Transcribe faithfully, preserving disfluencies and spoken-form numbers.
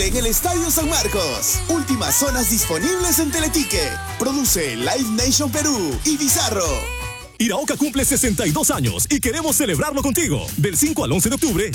En el Estadio San Marcos. Últimas zonas disponibles en Teletique. Produce Live Nation Perú y Bizarro. Iraoka cumple sesenta y dos años y queremos celebrarlo contigo. Del cinco al once de octubre,